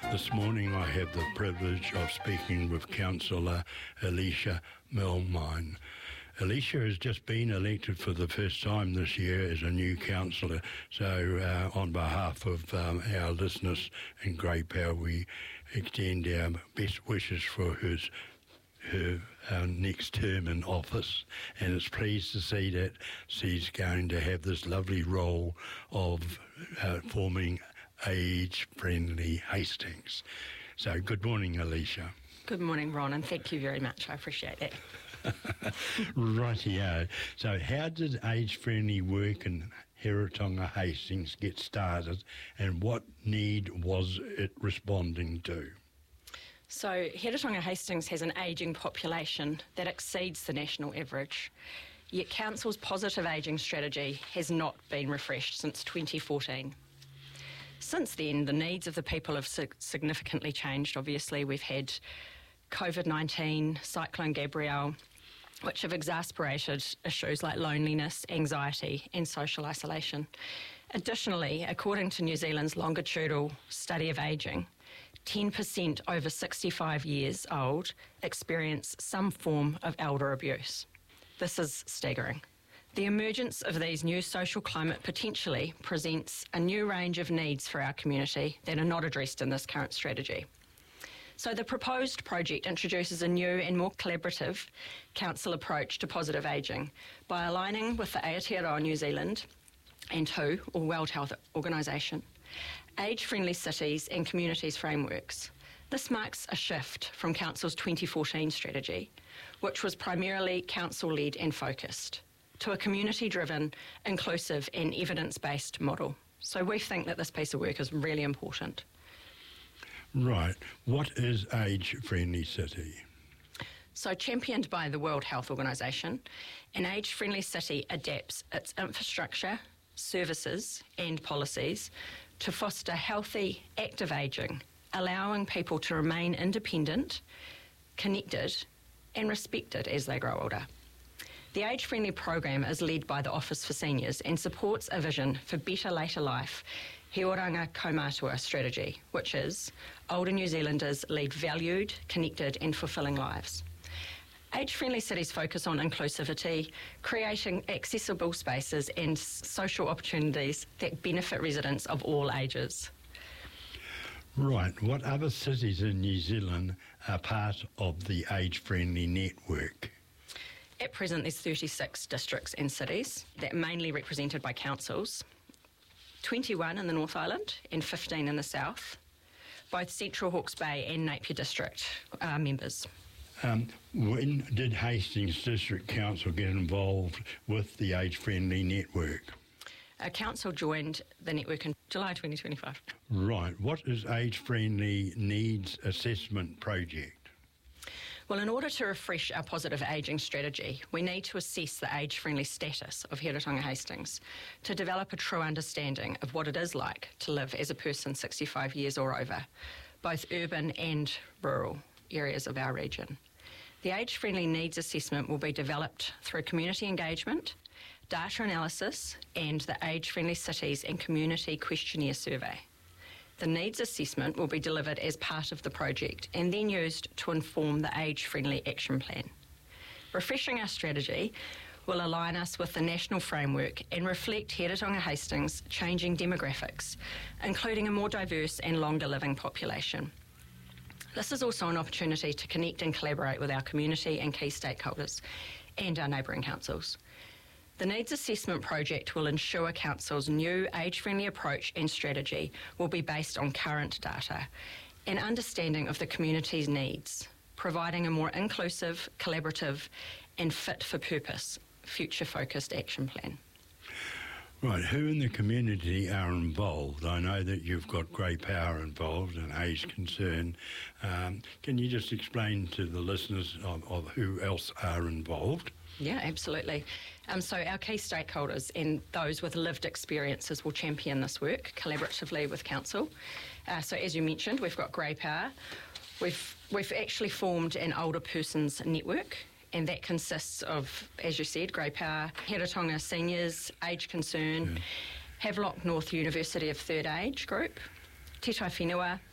This morning I have the privilege of speaking with Councillor Alicia Milne. Alicia has just been elected for the first time this year as a new councillor, so on behalf of our listeners in Grey Power, we extend our best wishes for her next term in office, and it's pleased to see that she's going to have this lovely role of forming age-friendly Hastings. So good morning, Alicia. Good morning, Ron, and thank you very much. I appreciate that. Rightio. So how did age-friendly work in Heretaunga Hastings get started, and what need was it responding to? So Heretaunga Hastings has an ageing population that exceeds the national average, yet Council's positive ageing strategy has not been refreshed since 2014. Since then, the needs of the people have significantly changed. Obviously, we've had COVID-19, Cyclone Gabrielle, which have exacerbated issues like loneliness, anxiety and social isolation. Additionally, according to New Zealand's longitudinal study of ageing, 10% over 65 years old experience some form of elder abuse. This is staggering. The emergence of these new social climate potentially presents a new range of needs for our community that are not addressed in this current strategy. So the proposed project introduces a new and more collaborative council approach to positive ageing by aligning with the Aotearoa New Zealand and WHO, or World Health Organisation, age-friendly cities and communities frameworks. This marks a shift from Council's 2014 strategy, which was primarily council-led and focused, to a community-driven, inclusive and evidence-based model. So we think that this piece of work is really important. Right. What is age-friendly city? So championed by the World Health Organisation, an age-friendly city adapts its infrastructure, services and policies to foster healthy, active ageing, allowing people to remain independent, connected and respected as they grow older. The age-friendly program is led by the Office for Seniors and supports a vision for better later life, He Oranga Kaumatua strategy, which is older New Zealanders lead valued, connected and fulfilling lives. Age-friendly cities focus on inclusivity, creating accessible spaces and social opportunities that benefit residents of all ages. Right. What other cities in New Zealand are part of the age-friendly network? At present, there's 36 districts and cities that are mainly represented by councils, 21 in the North Island and 15 in the South. Both Central Hawke's Bay and Napier District are members. When did Hastings District Council get involved with the age-friendly network? Council joined the network in July 2025. Right. What is age-friendly needs assessment project? Well, in order to refresh our positive ageing strategy, we need to assess the age-friendly status of Heretaunga Hastings to develop a true understanding of what it is like to live as a person 65 years or over, both urban and rural areas of our region. The age-friendly needs assessment will be developed through community engagement, data analysis and the Age-Friendly Cities and Community Questionnaire Survey. The needs assessment will be delivered as part of the project and then used to inform the age-friendly action plan. Refreshing our strategy will align us with the national framework and reflect Heretaunga Hastings' changing demographics, including a more diverse and longer living population. This is also an opportunity to connect and collaborate with our community and key stakeholders and our neighbouring councils. The Needs Assessment Project will ensure Council's new age-friendly approach and strategy will be based on current data and understanding of the community's needs, providing a more inclusive, collaborative and fit-for-purpose, future-focused action plan. Right, who in the community are involved? I know that you've got Grey Power involved and Age Concern. Can you just explain to the listeners of who else are involved? Yeah, absolutely. So our key stakeholders and those with lived experiences will champion this work collaboratively with Council. So as you mentioned, we've got Grey Power. We've actually formed an older persons network, and that consists of, as you said, Grey Power, Heretaunga Seniors, Age Concern, Havelock North University of Third Age Group, Te Tai Whenua,